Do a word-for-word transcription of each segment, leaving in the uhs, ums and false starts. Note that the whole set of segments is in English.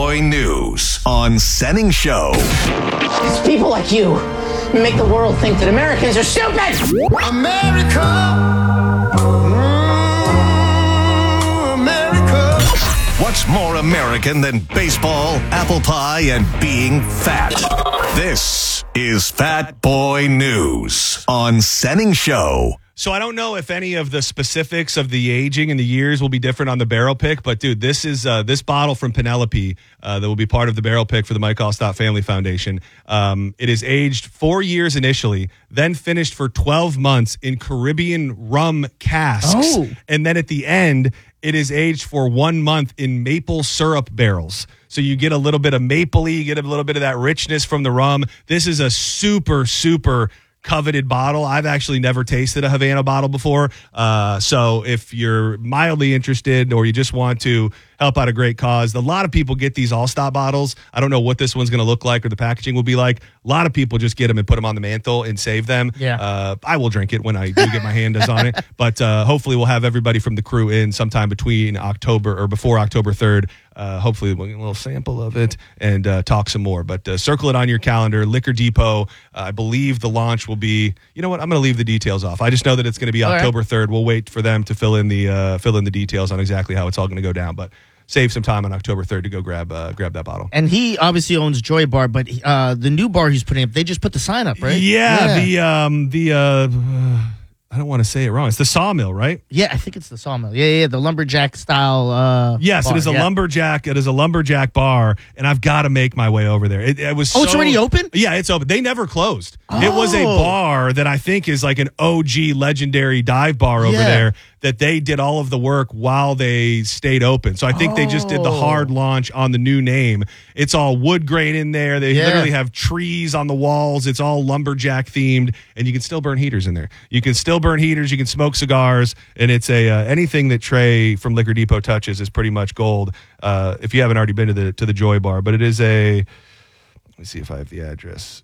Boy News on Senning Show. It's people like you who make the world think that Americans are stupid. America. Mm, America. What's more American than baseball, apple pie, and being fat? This is Fat Boy News on Senning Show. So I don't know if any of the specifics of the aging and the years will be different on the barrel pick, but dude, this is uh, this bottle from Penelope uh, that will be part of the barrel pick for the Mike Allstott Family Foundation. Um, it is aged four years initially, then finished for twelve months in Caribbean rum casks, Oh. and then at the end, it is aged for one month in maple syrup barrels. So you get a little bit of mapley, you get a little bit of that richness from the rum. This is a super, super coveted bottle. I've actually never tasted a Havana bottle before. Uh, so if you're mildly interested or you just want to help out a great cause, a lot of people get these Allstott bottles. I don't know what this one's going to look like or the packaging will be like. A lot of people just get them and put them on the mantle and save them. Yeah. Uh, I will drink it when I do get my hands on it. But uh, hopefully we'll have everybody from the crew in sometime between October or before October third. Uh, hopefully we'll get a little sample of it and uh, talk some more. But uh, circle it on your calendar. Liquor Depot, uh, I believe the launch will be, you know what, I'm going to leave the details off. I just know that it's going to be All October third. We'll wait for them to fill in the uh, fill in the details on exactly how it's all going to go down. But save some time on October third to go grab uh, grab that bottle. And he obviously owns Joy Bar, but uh, the new bar he's putting up, they just put the sign up, right? Yeah, the um the uh I don't want to say it wrong. It's the Sawmill, right? Yeah, I think it's the Sawmill. Yeah, yeah, the lumberjack style. Uh, Yes, bar. it is a yeah. lumberjack. It is a lumberjack bar, and I've got to make my way over there. It, it was Oh, it's so- already open? Yeah, it's open. They never closed. It was a Oh. bar that I think is like an O G legendary dive bar over Yeah. there that they did all of the work while they stayed open. So I think they just did the Oh. hard launch on the new name. It's all wood grain in there. They Yeah. literally have trees on the walls. It's all lumberjack themed, and you can still burn heaters in there. You can still burn heaters. You can smoke cigars, and it's a uh, anything that Trey from Liquor Depot touches is pretty much gold. Uh, if you haven't already been to the to the Joy Bar, but it is a. Let me see if I have the address.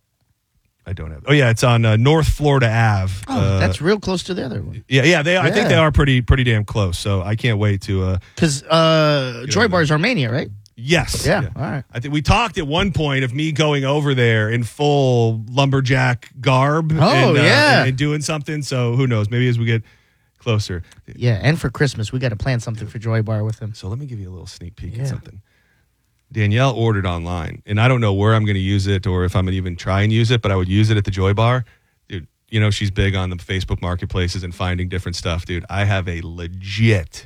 I don't have. Oh yeah, it's on uh, North Florida Ave. Oh, uh, that's real close to the other one. yeah, yeah. They, I think Yeah. they are pretty, pretty damn close. So I can't wait to. Uh, Because uh, Joy Bar is Armenia, right? yes. Yeah, all right. I think we talked at one point of me going over there in full lumberjack garb. Oh, and, uh, yeah. and, and doing something. So who knows? Maybe as we get closer. Yeah, and for Christmas, we got to plan something for Joy Bar with him. So let me give you a little sneak peek Yeah. at something. Danielle ordered online, and I don't know where I'm going to use it or if I'm going to even try and use it, but I would use it at the Joy Bar. Dude, you know, she's big on the Facebook marketplaces and finding different stuff, dude. I have a legit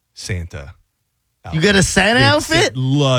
Santa outfit. You got a Santa It's outfit?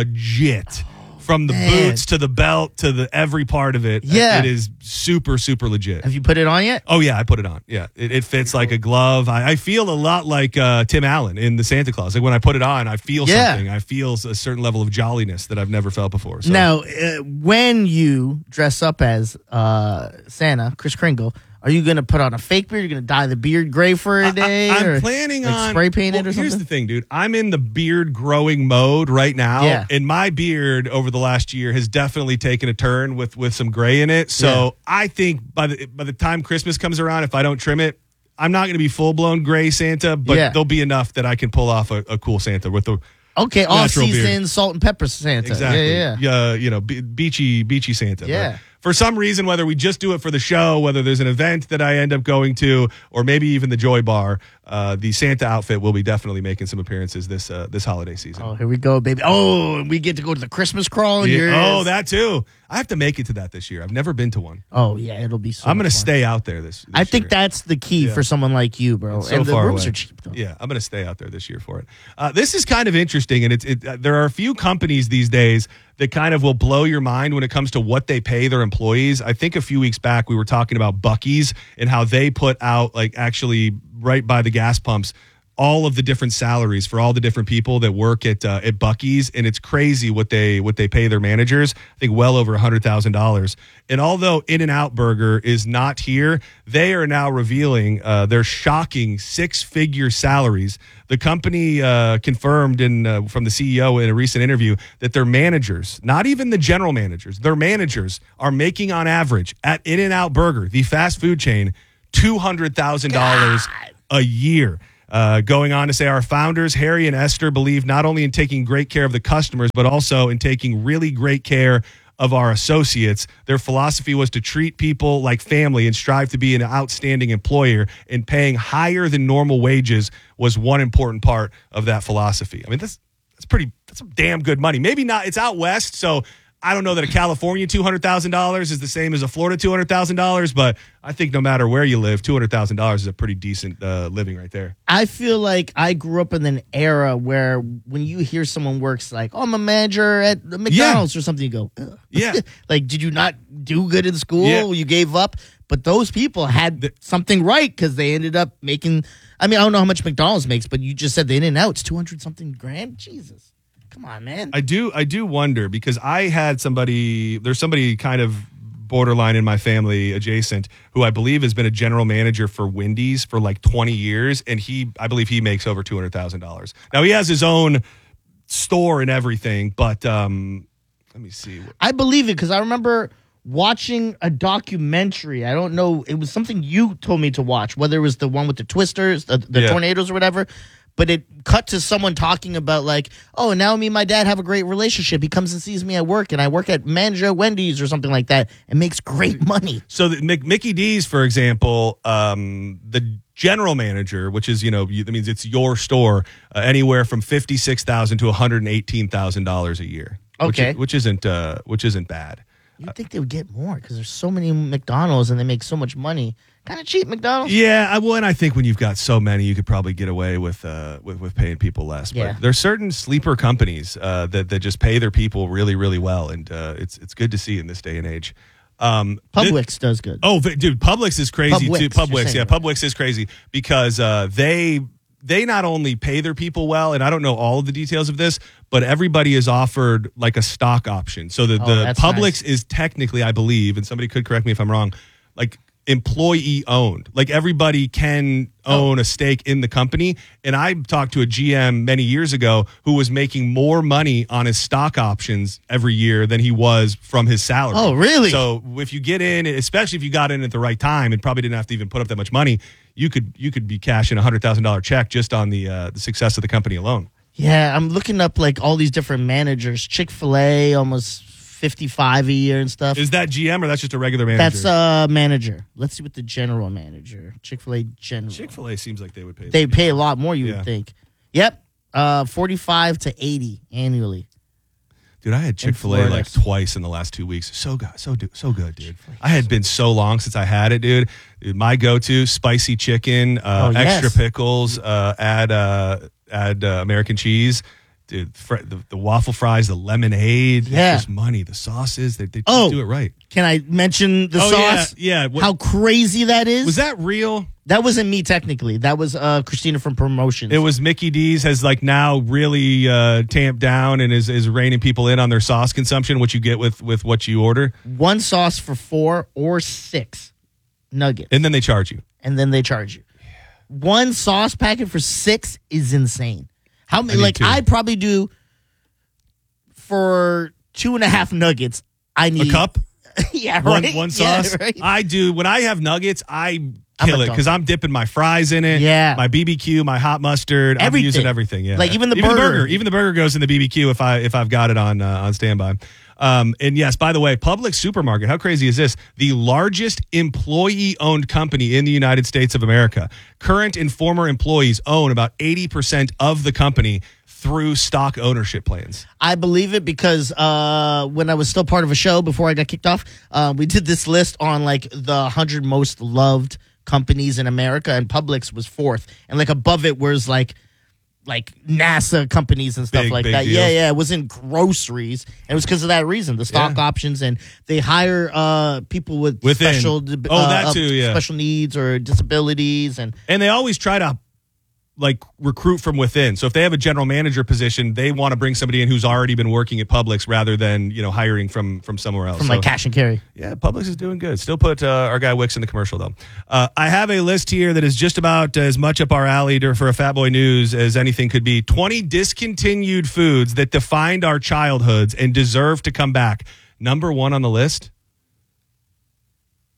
legit. From the man. boots to the belt to the every part of it. Yeah. It is super, super legit. Have you put it on yet? Oh, yeah, I put it on. Yeah, it, it fits like a glove. I, I feel a lot like uh, Tim Allen in the Santa Claus. Like when I put it on, I feel Yeah. something. I feel a certain level of jolliness that I've never felt before. So. Now, uh, when you dress up as uh, Santa, Kris Kringle, are you going to put on a fake beard? You're going to dye the beard gray for a day? I, am or, planning like, on spray paint it well, or something? Here's the thing, dude. I'm in the beard growing mode right now, Yeah. and my beard over the last year has definitely taken a turn with with some gray in it. So Yeah. I think by the by the time Christmas comes around, if I don't trim it, I'm not going to be full blown gray Santa, but Yeah. there'll be enough that I can pull off a, a cool Santa with the Okay, all natural beard. season salt and pepper Santa. Exactly. Yeah, yeah. Uh, you know, be- beachy, beachy Santa. Yeah. But for some reason, whether we just do it for the show, whether there's an event that I end up going to, or maybe even the Joy Bar, uh, the Santa outfit will be definitely making some appearances this uh, this holiday season. Oh, here we go, baby. Oh, and we get to go to the Christmas crawl. And Yeah. yours. Oh, that too. I have to make it to that this year. I've never been to one. Oh, yeah, it'll be so I'm going to much fun. stay out there this, this I think year. that's the key Yeah. for someone like you, bro. It's so and the far rooms away. are cheap, though. Yeah, I'm going to stay out there this year for it. Uh, this is kind of interesting, and it's it, uh, there are a few companies these days that kind of will blow your mind when it comes to what they pay their employees. I think a few weeks back we were talking about Buc-ee's and how they put out, like, actually right by the gas pumps, all of the different salaries for all the different people that work at uh, at Buc-ee's, and it's crazy what they what they pay their managers. I think well over a hundred thousand dollars. And although In-N-Out Burger is not here, they are now revealing uh, their shocking six-figure salaries. The company uh, confirmed in uh, from the C E O in a recent interview that their managers, not even the general managers, their managers are making on average at In-N-Out Burger, the fast food chain, two hundred thousand dollars a year. Uh, going on to say, our founders, Harry and Esther, believe not only in taking great care of the customers, but also in taking really great care of our associates. Their philosophy was to treat people like family and strive to be an outstanding employer, and paying higher than normal wages was one important part of that philosophy. I mean, that's that's pretty, that's some damn good money. Maybe not, it's out west, so I don't know that a California two hundred thousand dollars is the same as a Florida two hundred thousand dollars, but I think no matter where you live, two hundred thousand dollars is a pretty decent uh, living right there. I feel like I grew up in an era where when you hear someone works like, oh, I'm a manager at the McDonald's yeah. or something, you go, ugh. Yeah. Like, did you not do good in school? Yeah. You gave up? But those people had the, something right because they ended up making, I mean, I don't know how much McDonald's makes, but you just said the In-N-Out's two hundred something grand? Jesus. Come on, man. I do I do wonder, because I had somebody, there's somebody kind of borderline in my family adjacent who I believe has been a general manager for Wendy's for like twenty years, and he, I believe he makes over two hundred thousand dollars. Now, he has his own store and everything, but um, let me see. I believe it because I remember watching a documentary. I don't know. It was something you told me to watch, whether it was the one with the twisters, the, the yeah. tornadoes or whatever. But it cut to someone talking about like, oh, now me and my dad have a great relationship. He comes and sees me at work, and I work at manager at Wendy's or something like that, and makes great money. So the, Mick, Mickey D's, for example, um, the general manager, which is, you know, you, that means it's your store, uh, anywhere from fifty-six thousand dollars to one hundred eighteen thousand dollars a year. Okay. Which, which isn't uh, which isn't bad. You'd think they would get more because there's so many McDonald's and they make so much money. Kind of cheap, McDonald's. Yeah, I, well, and I think when you've got so many, you could probably get away with uh, with, with paying people less. Yeah. But there's certain sleeper companies uh, that that just pay their people really, really well, and uh, it's it's good to see in this day and age. Um, Publix th- does good. Oh, dude, Publix is crazy Publix, too. Publix, yeah, right. Publix is crazy because uh, they they not only pay their people well, and I don't know all of the details of this, but everybody is offered like a stock option. So the, Oh, the that's Publix nice. is technically, I believe, and somebody could correct me if I'm wrong, like employee owned. Like everybody can own Oh. a stake in the company. And I talked to a G M many years ago who was making more money on his stock options every year than he was from his salary. Oh, really? So if you get in, especially if you got in at the right time and probably didn't have to even put up that much money, you could you could be cashing a hundred thousand dollar check just on the uh, the success of the company alone. Yeah, I'm looking up like all these different managers. Chick-fil-A, almost fifty-five a year and stuff. Is that G M or that's just a regular manager? That's a manager. Let's see what the general manager. Chick-fil-A general. Chick-fil-A seems like they would pay. They pay a lot more, you Yeah. would think. Yep, uh, forty-five to eighty annually. Dude, I had Chick-fil-A Florida. like twice in the last two weeks. So good, so do, so good, dude. I had been so long since I had it, dude. Dude, my go-to: spicy chicken, uh, Oh, yes. extra pickles, uh, add uh, add uh, American cheese. Dude, fr- the, the waffle fries, the lemonade. Yeah. It's just money. The sauces, they, they just Oh. do it right. Can I mention the Oh, sauce? yeah, yeah. What- How crazy that is. Was that real? That wasn't me technically. That was uh, Christina from Promotions. It was Mickey D's has like now really uh, tamped down and is, is reining people in on their sauce consumption, what you get with, with what you order. one sauce for four or six nuggets, And then they charge you. and then they charge you. One sauce packet for six is insane. How many? I need Like two. I probably do for two and a half nuggets. I need A cup? yeah, One, right. one Yeah, sauce. right. I do. When I have nuggets, I I'm kill a it because dog. I'm dipping my fries in it. Yeah. My B B Q, my hot mustard. I'm Everything. using everything. Yeah. Like even the even burger. Even the burger goes in the B B Q if I if I've got it on uh, on standby. Um, and yes, by the way, Publix Supermarket, how crazy is this? The largest employee-owned company in the United States of America. Current and former employees own about eighty percent of the company through stock ownership plans. I believe it because uh, when I was still part of a show before I got kicked off, uh, we did this list on like the one hundred most loved companies in America, and Publix was fourth. And like above it was like like NASA companies and stuff Big, like big that. deal. Yeah, yeah. It was in groceries. And it was because of that reason, the stock Yeah. options, and they hire uh, people with Within. special Oh, uh, that uh, too, yeah. special needs or disabilities, and And they always try to like recruit from within. So if they have a general manager position, they want to bring somebody in who's already been working at Publix rather than, you know, hiring from from somewhere else. from So, like cash and carry. yeah, Publix is doing good. Still put uh, our guy Wicks in the commercial though. Uh, I have a list here that is just about as much up our alley to, for a Fat Boy News as anything could be. twenty discontinued foods that defined our childhoods and deserve to come back. Number one on the list,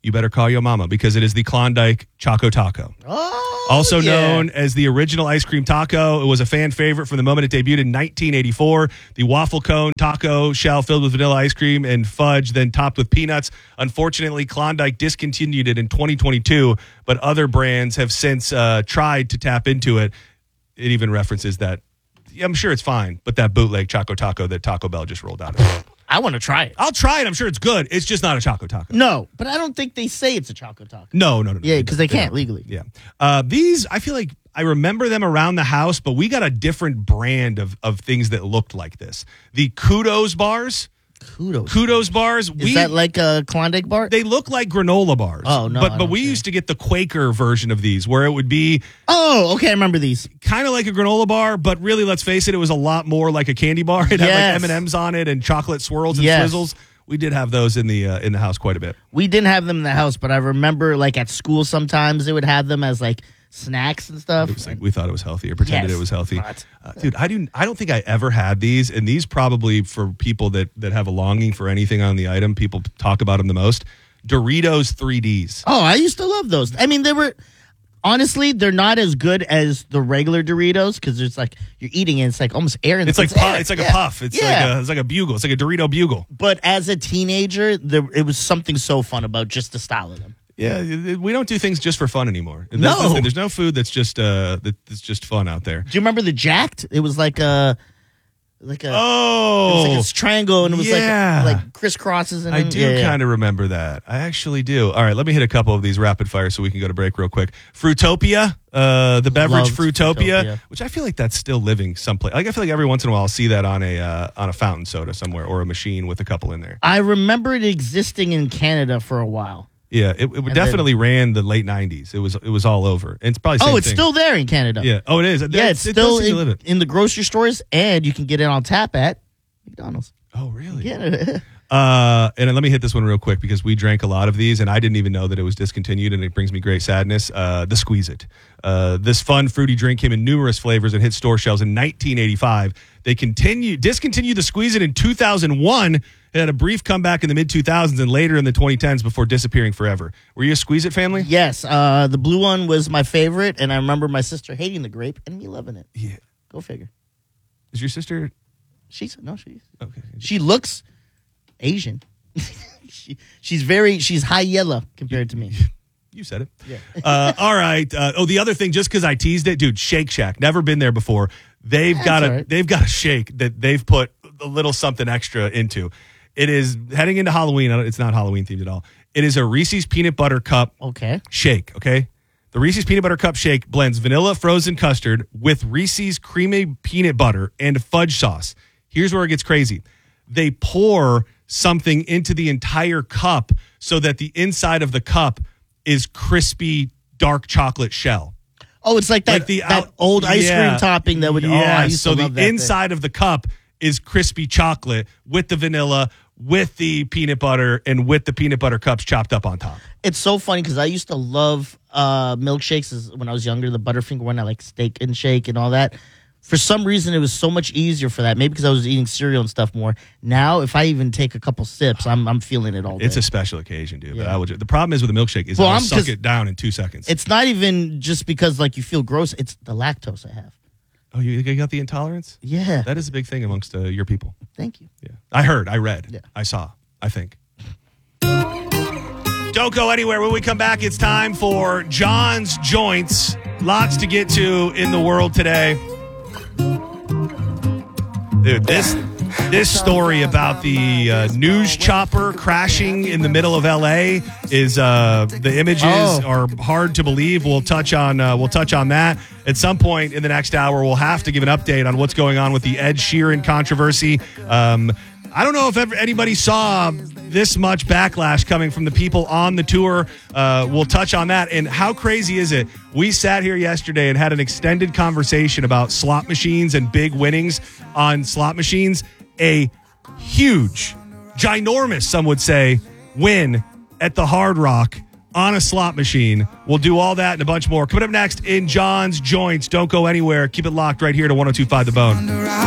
you better call your mama because it is the Klondike Choco Taco. Oh, Also yeah. known as the original ice cream taco. It was a fan favorite from the moment it debuted in nineteen eighty-four. The waffle cone taco shell filled with vanilla ice cream and fudge, then topped with peanuts. Unfortunately, Klondike discontinued it in twenty twenty-two, but other brands have since uh, tried to tap into it. It even references that. Yeah, I'm sure it's fine, but that bootleg Choco Taco that Taco Bell just rolled out. I want to try it. I'll try it. I'm sure it's good. It's just not a Choco Taco. No, but I don't think they say it's a Choco Taco. No, no, no. no. Yeah, because they can't don't. legally. Yeah. Uh, these, I feel like I remember them around the house, but we got a different brand of, of things that looked like this. The Kudos bars. Kudos. Kudos bars. Is we, that like a Klondike bar? They look like granola bars. Oh, no, I But, but don't we care. used to get the Quaker version of these where it would be oh, okay. I remember these. kind of like a granola bar, but really, let's face it, it was a lot more like a candy bar. It had Yes. like M and M's on it and chocolate swirls and Yes. swizzles. We did have those in the uh, in the house quite a bit. We didn't have them in the house, but I remember like at school sometimes they would have them as like snacks and stuff. It was like we thought it was healthy or pretended Yes. it was healthy. Not. Uh, dude, I do I don't think I ever had these, and these probably for people that that have a longing for anything on the item, people talk about them the most. Doritos three Ds. Oh, I used to love those. I mean, they were honestly they're not as good as the regular Doritos because it's like you're eating it, it's like almost air. In It's like air. pu- it's like Yeah. a puff. It's yeah. like a it's like a bugle. It's like a Dorito bugle. But as a teenager, there it was something so fun about just the style of them. Yeah, it- it- we don't do things just for fun anymore. That's No. the thing. There's no food that's just uh that's just fun out there. Do you remember the Jacked? It was like a like a it Oh, was like a triangle and it was yeah. like like crisscrosses and I do kind of remember that. I actually do. All right, let me hit a couple of these rapid fire so we can go to break real quick. Fruitopia, uh, the beverage Loved Fruitopia, Fruitopia. which I feel like that's still living someplace. Like I feel like every once in a while I'll see that on a uh, on a fountain soda somewhere or a machine with a couple in there. I remember it existing in Canada for a while. Yeah, it, it then- definitely ran the late nineties. It was it was all over. And it's probably the same Oh, it's thing. still there in Canada. Yeah. Oh, it is. Yeah, it's it still does seem to live in, it. in the grocery stores, and you can get it on tap at McDonald's. Oh, really? Yeah. Uh, and then let me hit this one real quick because we drank a lot of these and I didn't even know that it was discontinued and it brings me great sadness. Uh, the Squeeze It. Uh, this fun fruity drink came in numerous flavors and hit store shelves in nineteen eighty-five. They continued discontinued the Squeeze It in two thousand one. It had a brief comeback in the mid two thousands and later in the twenty tens before disappearing forever. Were you a Squeeze It family? Yes, uh, the blue one was my favorite, and I remember my sister hating the grape and me loving it. Yeah. Go figure. Is your sister She's no, she's okay? she looks Asian. she, she's very she's high yellow compared to me. You said it. Yeah. uh, all right. Uh, oh, the other thing, just because I teased it, dude. Shake Shack. Never been there before. They've That's got a all right. they've got a shake that they've put a little something extra into. It is heading into Halloween. I don't- It's not Halloween themed at all. It is a Reese's peanut butter cup Okay. shake. Okay. The Reese's peanut butter cup shake blends vanilla frozen custard with Reese's creamy peanut butter and fudge sauce. Here's where it gets crazy. They pour something into the entire cup so that the inside of the cup is crispy dark chocolate shell. Oh, it's like that, Like the that out- old ice yeah. cream topping that would. Oh, I Yeah, used so to the love that thing. inside of the cup is crispy chocolate with the vanilla, with the peanut butter, and with the peanut butter cups chopped up on top. It's so funny because I used to love uh, milkshakes as, when I was younger. The Butterfinger one, I like Steak and Shake and all that. For some reason, it was so much easier for that. Maybe because I was eating cereal and stuff more. Now, if I even take a couple sips, I'm I'm feeling it all day. It's a special occasion, dude. But Yeah. I would. The problem is with a milkshake is Well, I'll I'm- suck 'cause it down in two seconds. It's not even just because like you feel gross. It's the lactose I have. Oh, you you got the intolerance? Yeah. That is a big thing amongst uh, your people. Thank you. Yeah. I heard, I read, Yeah. I saw, I think. Don't go anywhere. When we come back, it's time for John's Joints. Lots to get to in the world today. Dude, this this story about the uh, news chopper crashing in the middle of L A is uh, the images Oh. are hard to believe. We'll touch on uh, we'll touch on that at some point in the next hour. We'll have to give an update on what's going on with the Ed Sheeran controversy. Um, I don't know if ever, anybody saw this much backlash coming from the people on the tour. Uh, we'll touch on that. And how crazy is it? We sat here yesterday and had an extended conversation about slot machines and big winnings on slot machines. A huge, ginormous, some would say, win at the Hard Rock on a slot machine. We'll do all that and a bunch more. Coming up next in John's Joints. Don't go anywhere. Keep it locked right here to one oh two point five The Bone.